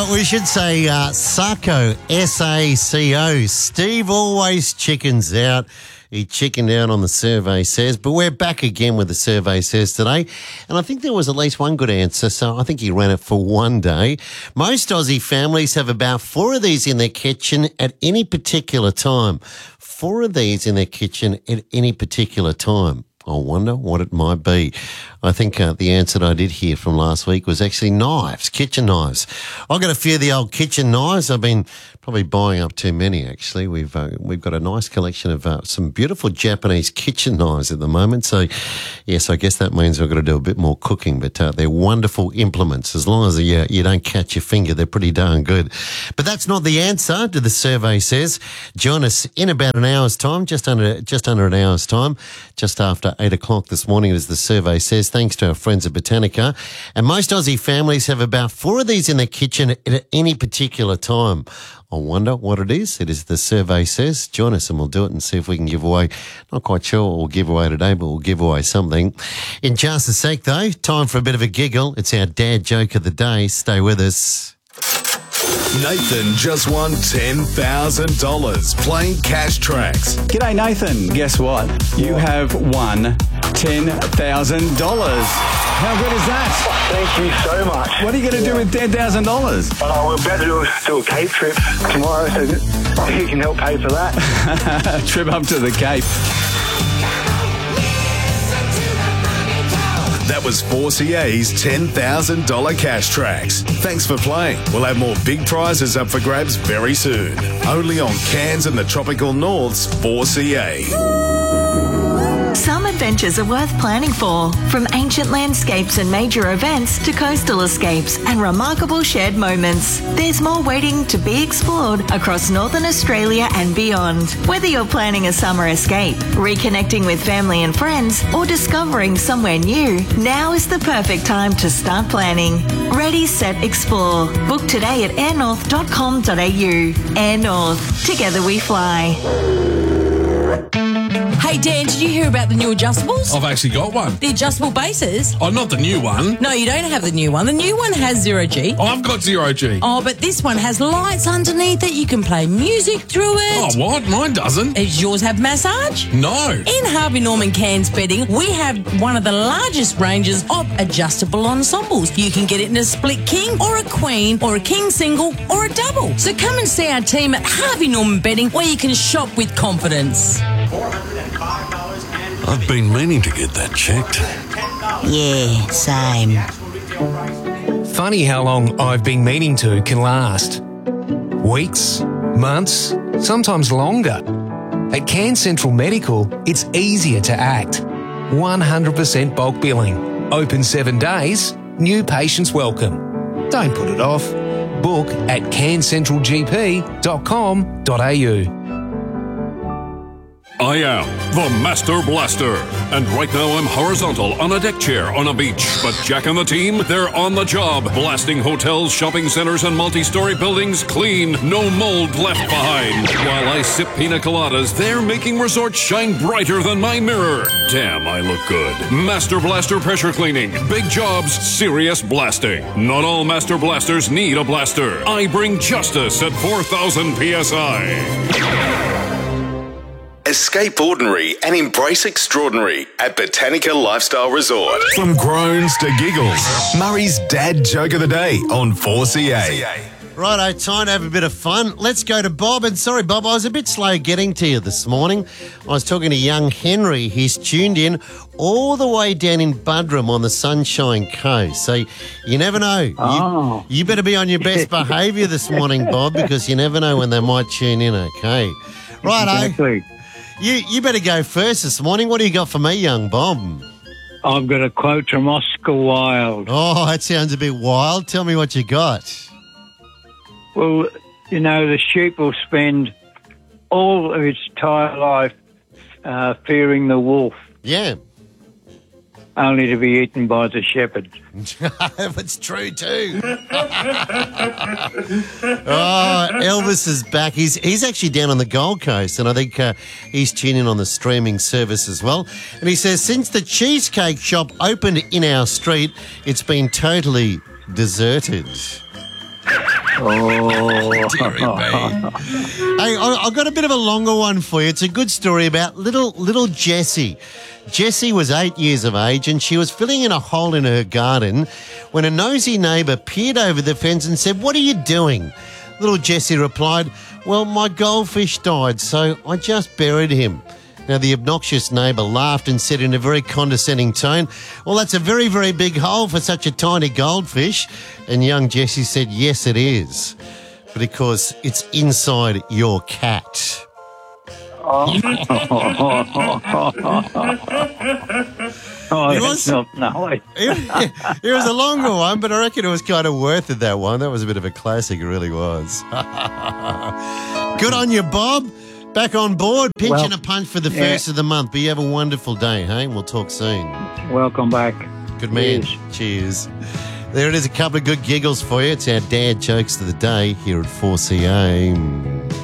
We should say Saco, S-A-C-O. Steve always chickens out. He chickened out on the survey says, but we're back again with the survey says today. And I think there was at least one good answer, so I think he ran it for one day. Most Aussie families have about 4 of these in their kitchen at any particular time. 4 of these in their kitchen at any particular time. I wonder what it might be. I think the answer that I did hear from last week was actually knives, kitchen knives. I've got a few of the old kitchen knives. I've been probably buying up too many, actually. We've got a nice collection of some beautiful Japanese kitchen knives at the moment. So, yes, I guess that means I've got to do a bit more cooking. But they're wonderful implements. As long as you don't catch your finger, they're pretty darn good. But that's not the answer to the survey says. Join us in about an hour's time, just under an hour's time, just after 8 o'clock this morning, as the survey says, thanks to our friends at Botanica. And most Aussie families have about 4 of these in their kitchen at any particular time. I wonder what it is. It is the survey says. Join us and we'll do it and see if we can give away. Not quite sure what we'll give away today, but we'll give away something. In just a sec, though, time for a bit of a giggle. It's our dad joke of the day. Stay with us. Nathan just won $10,000 playing Cash Tracks. G'day, Nathan. Guess what? You have won $10,000. How good is that? Thank you so much. What are you going to do with $10,000? We're about to do a Cape trip tomorrow, so you can help pay for that. Trip up to the Cape. That was 4CA's $10,000 Cash Tracks. Thanks for playing. We'll have more big prizes up for grabs very soon. Only on Cairns and the Tropical North's 4CA. Some adventures are worth planning for, from ancient landscapes and major events to coastal escapes and remarkable shared moments. There's more waiting to be explored across Northern Australia and beyond. Whether you're planning a summer escape, reconnecting with family and friends, or discovering somewhere new, now is the perfect time to start planning. Ready, set, explore. Book today at airnorth.com.au. Air North. Together we fly. Hey, Dan, did you hear about the new adjustables? I've actually got one. The adjustable bases? Oh, not the new one. No, you don't have the new one. The new one has 0G. Oh, I've got 0G. Oh, but this one has lights underneath it. You can play music through it. Oh, what? Mine doesn't. Does yours have massage? No. In Harvey Norman Cairns Bedding, we have one of the largest ranges of adjustable ensembles. You can get it in a split king or a queen or a king single or a double. So come and see our team at Harvey Norman Bedding, where you can shop with confidence. I've been meaning to get that checked. Yeah, same. Funny how long I've been meaning to can last. Weeks, months, sometimes longer. At Cairns Central Medical, it's easier to act. 100% bulk billing. Open 7 days, new patients welcome. Don't put it off. Book at cairnscentralgp.com.au. I am the Master Blaster, and right now I'm horizontal on a deck chair on a beach. But Jack and the team, they're on the job, blasting hotels, shopping centers, and multi-story buildings clean, no mold left behind. While I sip pina coladas, they're making resorts shine brighter than my mirror. Damn, I look good. Master Blaster Pressure Cleaning. Big jobs, serious blasting. Not all Master Blasters need a blaster. I bring justice at 4,000 PSI. Escape ordinary and embrace extraordinary at Botanica Lifestyle Resort. From groans to giggles, Murray's dad joke of the day on 4CA. Righto, time to have a bit of fun. Let's go to Bob. And sorry, Bob, I was a bit slow getting to you this morning. I was talking to young Henry. He's tuned in all the way down in Buderim on the Sunshine Coast. So you never know. Oh. You better be on your best behaviour this morning, Bob, because you never know when they might tune in, okay? Righto. Exactly. You better go first this morning. What do you got for me, young Bob? I've got a quote from Oscar Wilde. Oh, that sounds a bit wild. Tell me what you got. Well, you know, the sheep will spend all of its entire life fearing the wolf. Yeah. Only to be eaten by the shepherd. It's true too. Oh, Elvis is back. He's actually down on the Gold Coast, and I think he's tuning on the streaming service as well. And he says, since the Cheesecake Shop opened in our street, it's been totally deserted. Dearie me. Hey, I've got a bit of a longer one for you. It's a good story about little Jessie. Jessie was 8 years of age and she was filling in a hole in her garden when a nosy neighbour peered over the fence and said, "What are you doing?" Little Jessie replied, "Well, my goldfish died, so I just buried him." Now, the obnoxious neighbour laughed and said in a very condescending tone, "Well, that's a very, very big hole for such a tiny goldfish." And young Jessie said, "Yes, it is. But of course, it's inside your cat." Oh, It that's was- not nice. It was a longer one, but I reckon it was kind of worth it, that one. That was a bit of a classic, it really was. Good on you, Bob. Back on board, pinching a punch for the first of the month. But you have a wonderful day, hey? We'll talk soon. Welcome back. Good man. Cheers. There it is, a couple of good giggles for you. It's our dad jokes of the day here at 4CA.